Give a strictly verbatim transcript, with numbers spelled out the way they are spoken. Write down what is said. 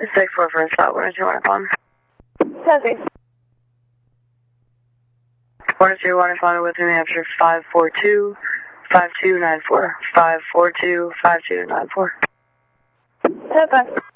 six four for a spot, one two one upon. Copy. one two one upon with New Hampshire five four two, five two nine four. five four two, five two nine four. Copy.